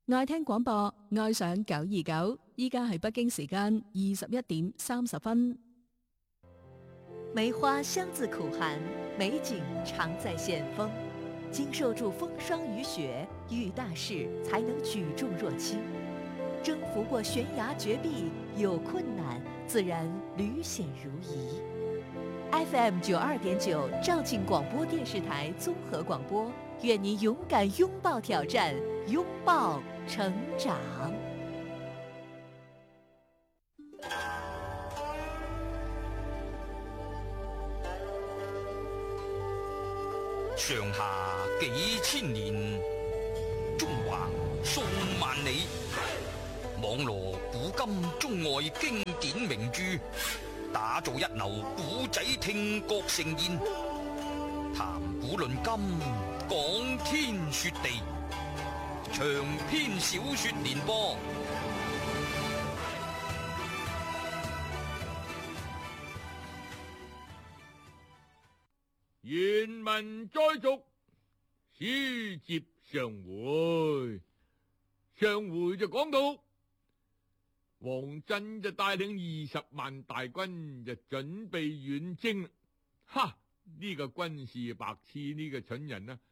愛聽廣播，愛上929，依家係北京時間21點30分。 梅花香自苦寒，美景常在險峰。經受住風霜雨雪，遇大事才能舉重若輕。征服過懸崖絕壁，有困難自然屢險如夷。FM 92.9肇慶廣播電視台綜合廣播，願你勇敢擁抱挑戰，擁抱成長。 上下幾千年，中華數萬里。網羅古今中外經典名著，打造一流古仔聽覺盛宴。談古論今，講天說地，長篇小說連播。 原文再續，書接上回。上回就講到王振就帶領20萬大軍就準備遠征。哈！呢個軍事白痴，呢個蠢人啊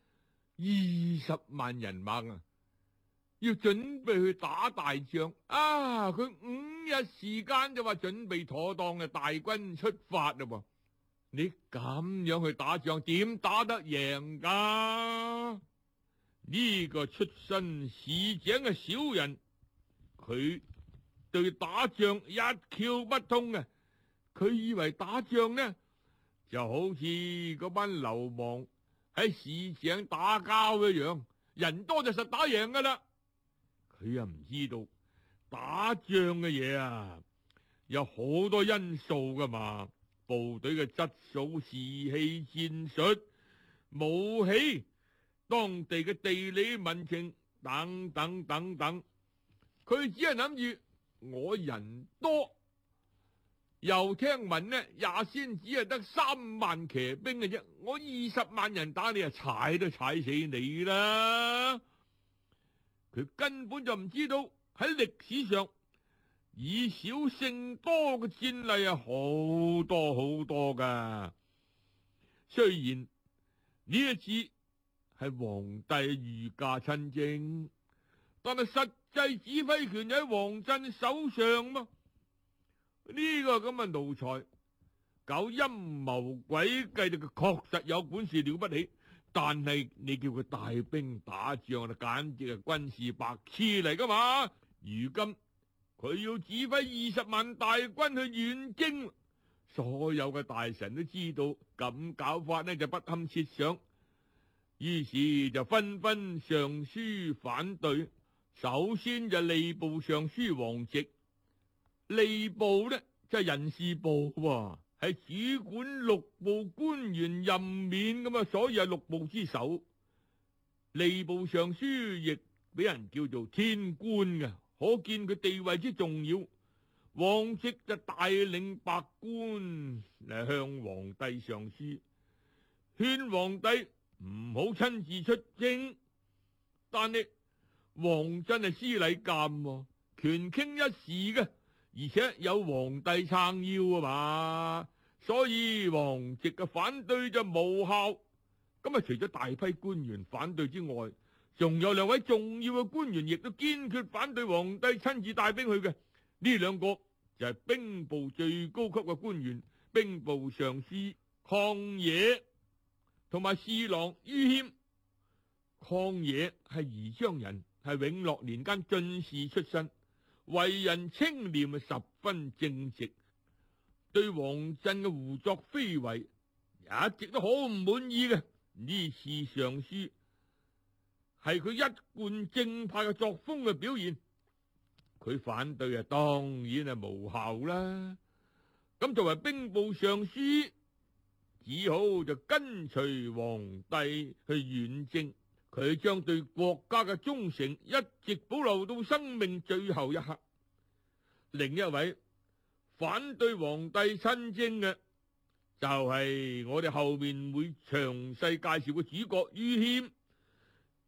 ，20萬人馬啊，要準備去打大仗啊！佢5日時間就話準備妥當嘅大軍出發啦。你咁樣去打仗，點打得贏噶？呢個出身市井嘅小人，佢對打仗一竅不通啊！佢以為打仗呢就好似嗰班流氓喺市井打交一樣，人多就實打贏噶啦。佢又唔知道打仗嘅嘢啊，有好多因素噶嘛。部隊嘅質素、士氣、戰術、武器、當地嘅地理民情等等等等，佢只係諗住我人多，又聽聞呢也先只係得3萬騎兵嘅啫，我20萬人打你啊，踩都踩死你啦！佢根本就唔知道喺歷史上以少勝多嘅戰例啊，好多好多噶。雖然呢一次係皇帝御駕親征，但係實際指揮權喺王振手上嘛。呢個咁嘅奴才搞陰謀詭計，佢確實有本事了不起，但係你叫佢帶兵打仗啊，簡直係軍事白痴嚟噶嘛。如今佢要指揮20萬大軍去遠征，所有嘅大臣都知道咁搞法呢就不堪設想，於是就紛紛上書反對。首先就吏部尚書王直，吏部呢就係人事部，係主管6部官員任免咁啊，所以係6部之首。吏部尚書亦俾人叫做天官嘅，可見佢地位之重要。王直就帶領百官嚟向皇帝上書，勸皇帝唔好親自出征。但係王振係司禮監，權傾一時嘅，而且有皇帝撐腰啊嘛，所以王直嘅反對就無效。咁啊，除咗大批官員反對之外，仲有2位重要嘅官員亦都堅決反對皇帝親自帶兵去嘅。呢2個就係兵部最高級嘅官員，兵部尚書曠野同埋侍郎于謙。曠野係宜章人，係永樂年間進士出身，為人清廉，十分正直，對王振嘅胡作非為一直都好唔滿意嘅。呢次上書係佢一貫正派嘅作風嘅表現，佢反對啊，當然係無效啦。咁作為兵部尚書，只好就跟隨皇帝去遠征。佢將對國家嘅忠誠一直保留到生命最後一刻。另一位反對皇帝親征嘅，就係我哋後面會詳細介紹嘅主角于謙。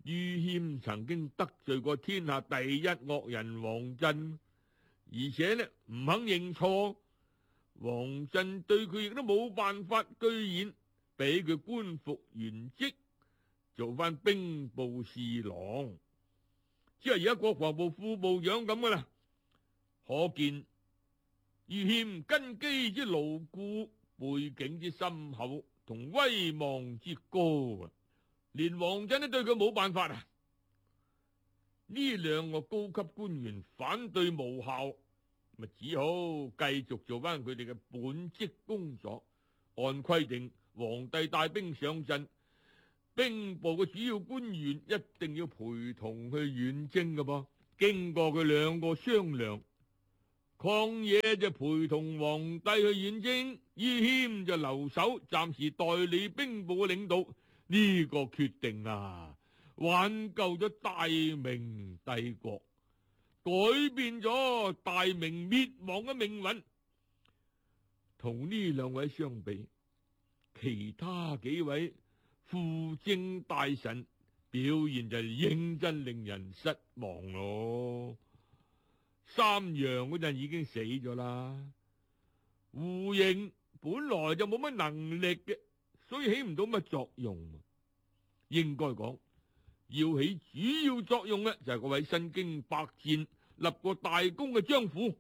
于謙曾經得罪過天下第一惡人王振，而且呢唔肯認錯，王振對佢亦都冇辦法，居然俾佢官復原職，做翻兵部侍郎，即係而家國防部副部長咁噶啦。可見于謙根基之牢固，背景之深厚，同威望之高啊！連王振都對佢冇辦法啊！呢兩個高級官員反對無效，咪只好繼續做翻佢哋嘅本職工作。按規定，皇帝帶兵上陣，兵部嘅主要官員一定要陪同去遠征嘅噃。經過佢兩個商量，曠野就陪同皇帝去遠征，于謙就留守，暫時代理兵部嘅領導。呢個決定啊，挽救咗大明帝國，改變咗大明滅亡嘅命運。同呢兩位相比，其他幾位輔政大臣表現就認真令人失望咯。三陽嗰陣已經死咗啦，胡盈本來就冇乜能力嘅，所以起唔到乜作用。應該講，要起主要作用嘅就係嗰位身經百戰、立過大功嘅張輔。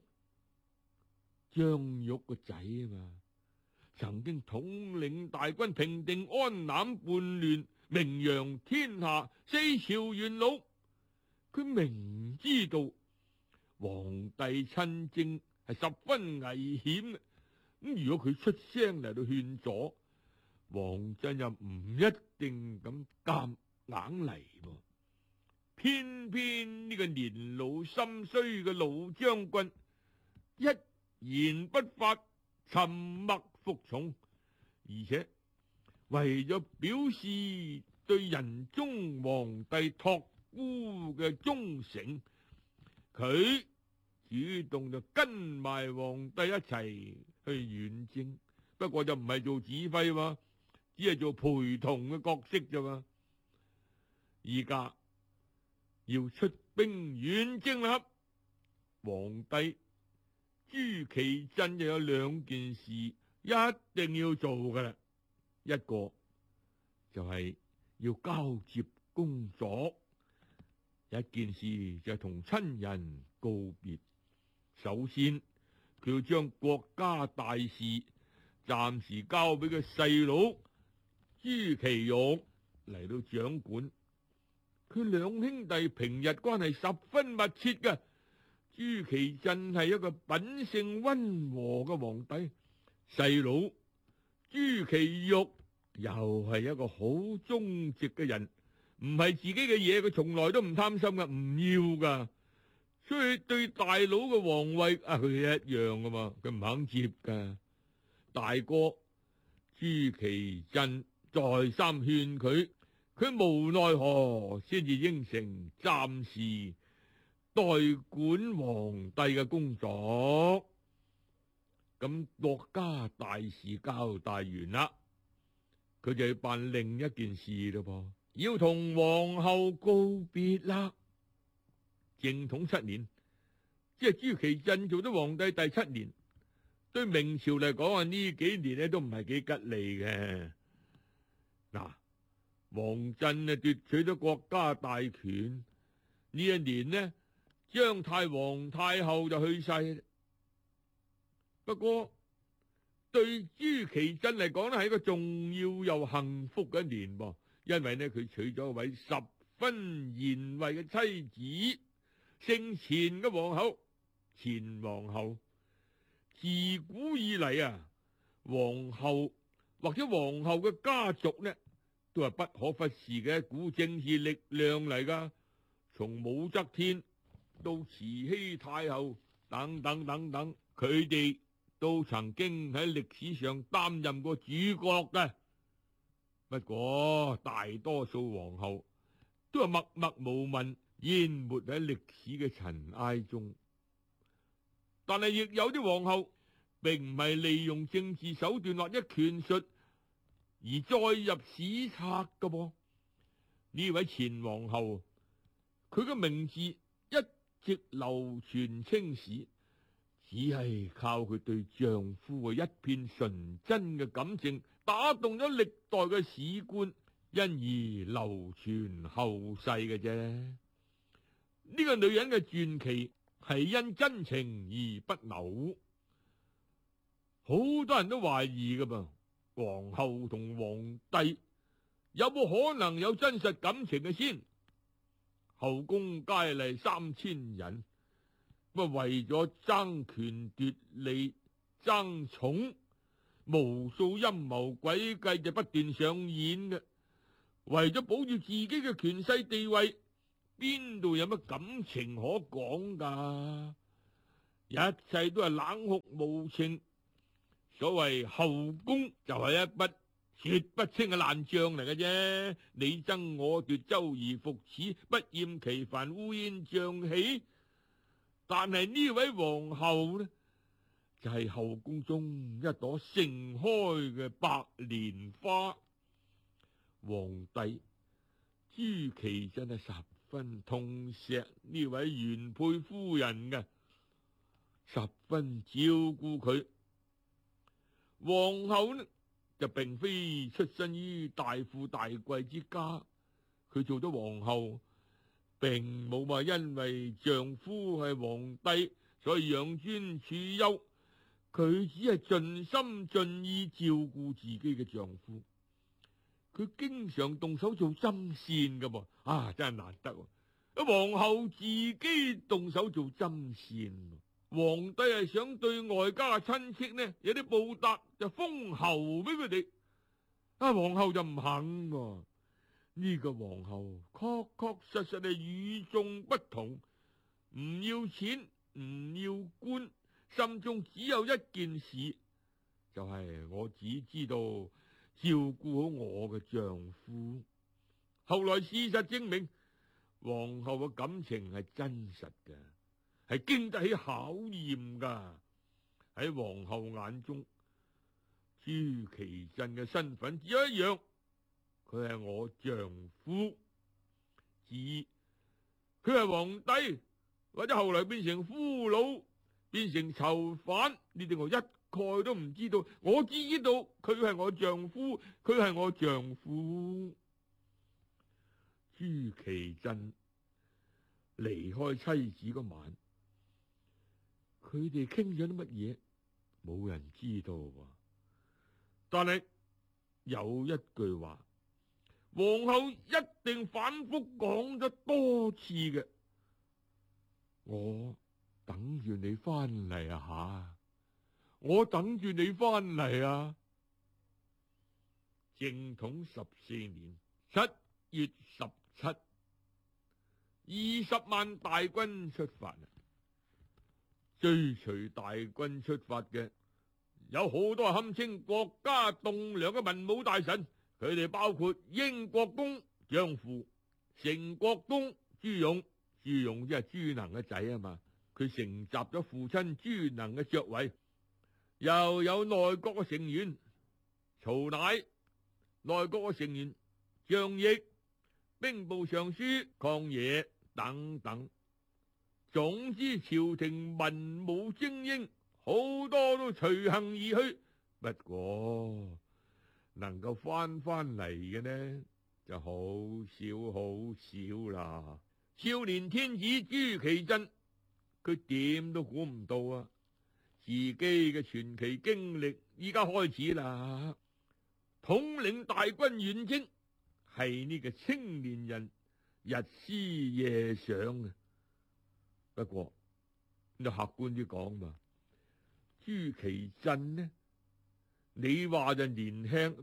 張玉個仔啊嘛，曾經統領大軍平定安南叛亂，名揚天下，四朝元老。佢明知道皇帝親征係十分危險嘅，咁如果佢出聲嚟到勸阻，王振又唔一定咁夾硬嚟噃。偏偏呢個年老心衰嘅老將軍一言不發，沉默服從，而且為咗表示對仁宗皇帝託孤嘅忠誠，佢主動就跟埋皇帝一齊去遠征。不過就唔係做指揮嘛，只係做陪同嘅角色啫嘛。而家要出兵遠征啦，皇帝朱祁鎮就有兩件事一定要做噶啦。一個就係要交接工作，一件事就係同親人告別。首先，佢要將國家大事暫時交俾佢細佬朱祁鈺嚟到掌管。佢兩兄弟平日關係十分密切嘅。朱祁鎮係一個品性溫和嘅皇帝，細佬朱祁鈺又係一個好忠直嘅人，唔係自己嘅嘢佢從來都唔貪心嘅，唔要噶。所以對大佬嘅皇位佢一樣噶嘛，佢唔肯接噶。大哥朱祁鎮再三勸佢，佢無奈何先至應承暫時代管皇帝嘅工作。咁國家大事交代完啦，佢就要辦另一件事咯噃，要同皇后告別啦。正統7年，即係朱祁鎮做咗皇帝第7年，對明朝嚟講啊，呢幾年咧都唔係幾吉利嘅。嗱，王振啊奪取咗國家大權，呢一年呢，張太皇太后就去世。不過對朱祁鎮嚟講咧，係一個重要又幸福嘅一年噃，因為呢佢娶咗一位十分賢惠嘅妻子，姓錢嘅皇后。錢皇后自古以嚟啊，皇后或者皇后嘅家族呢，都係不可忽視嘅一股政治力量嚟噶。從武則天到慈禧太后等等等等，佢哋都曾經喺歷史上擔任過主角嘅。不過大多數皇后都係默默無聞，淹沒喺歷史嘅塵埃中。但係亦有啲皇后並唔係利用政治手段或者權術而再入史冊噶噃。 呢位前皇后，佢嘅名字一直流傳青史，只係靠佢對丈夫嘅一片純真嘅感情，打動咗歷代嘅史官，因而流傳後世嘅啫。呢個女人嘅傳奇係因真情而不朽，好多人都懷疑噶噃，皇后同皇帝有冇可能有真實感情嘅先？後宮佳麗3000人，咁為咗爭權奪利、爭寵，無數陰謀詭計就不斷上演嘅。為咗保住自己嘅權勢地位，邊度有乜感情可講噶？一切都係冷酷無情。所謂後宮就係一筆說不清嘅爛賬嚟嘅啫，你爭我奪，周而復始，不厭其煩，烏煙瘴氣。但係呢位皇后呢，就係後宮中一朵盛開嘅白蓮花。皇帝朱祁鎮係十分痛錫呢位原配夫人嘅，十分照顧佢。皇后呢就並非出身於大富大貴之家，佢做咗皇后，並冇話因為丈夫係皇帝所以養尊處優，佢只係盡心盡意照顧自己嘅丈夫。佢經常動手做針線噶噃，真係難得。皇后自己動手做針線，皇帝係想對外家親戚呢有啲報答，就封侯俾佢哋。皇后就唔肯喎。呢個皇后確確實實係與眾不同，唔要錢，唔要官，心中只有一件事，就係我只知道照顧好我嘅丈夫。後來事實證明，皇后嘅感情係真實嘅，係經得起考驗噶。喺皇后眼中，朱祁鎮嘅身份只有一樣，佢係我丈夫。至於佢係皇帝，或者後來變成俘虜，變成囚犯，呢啲我一概都唔知道。我只知道佢係我丈夫，佢係我丈夫。朱祁鎮離開妻子嗰晚，佢哋傾咗啲乜嘢，冇人知道。但係有一句話，皇后一定反覆講咗多次嘅：我等住你翻嚟啊！我等住你翻嚟啊！正統14年7月17， 20萬大軍出發。追隨大軍出發嘅有好多堪稱國家棟樑嘅文武大臣，佢哋包括英國公張富、成國公朱勇。朱勇即係朱能嘅仔啊嘛，佢承襲咗父親朱能嘅爵位。又有內閣嘅成員曹乃、內閣嘅成員張翼、兵部尚書曠野等等。總之朝廷文武精英好多都隨行而去，不過能夠翻嚟嘅呢就好少好少啦。少年天子朱祁鎮，佢點都估唔到啊，自己嘅傳奇經歷依家開始啦。統領大軍遠征係呢個青年人日思夜想嘅。不過你客觀啲講嘛，朱祁鎮呢，你話就年輕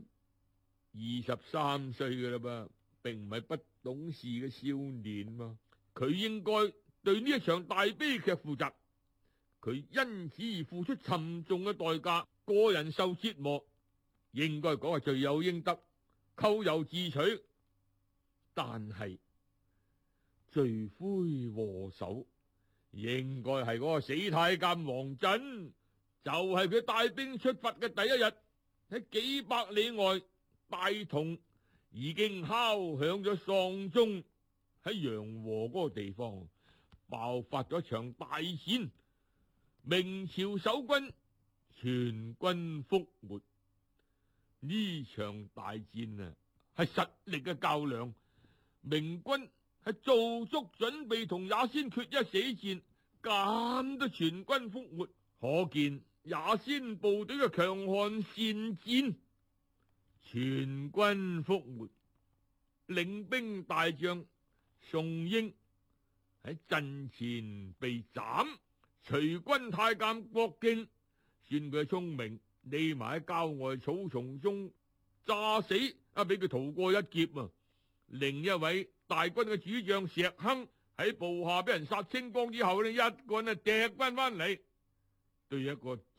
23歲嘅啦噃，並唔係不懂事嘅少年嘛。佢應該對呢一場大悲劇負責，佢因此而付出沉重嘅代價，個人受折磨，應該講係罪有應得，咎由自取。但係罪魁禍首應該係嗰個死太監王振，就係佢帶兵出發嘅第一日，喺幾百里外大同已經敲響咗喪鐘。喺陽和嗰個地方爆發咗一場大戰，明朝守軍全軍覆沒。呢場大戰啊，係實力嘅較量，明軍係做足準備同也先決一死戰，咁都全軍覆沒，可見也先部隊嘅強悍善戰。全軍覆沒，領兵大將宋英喺陣前被斬，隨軍太監郭敬算佢聰明，匿埋喺郊外草叢中詐死，俾佢逃過一劫啊！另一位大軍嘅主將石亨喺部下俾人殺清光之後呢，一個人踢翻嚟，對一個